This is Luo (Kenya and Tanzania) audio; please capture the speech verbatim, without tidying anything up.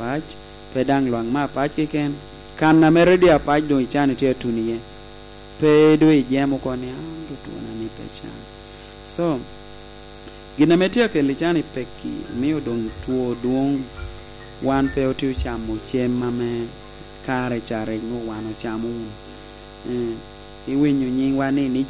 apach pe dang luang ma apach keken kan na meredi apach do ichani te tuniye pe do ijemo koni ando tuona ni pe chan so gina metia ke lichani peki miyo dong tuo duong wan pe otiu chamo chema me kare chare no wano chamo eh iwinyo nying wani ni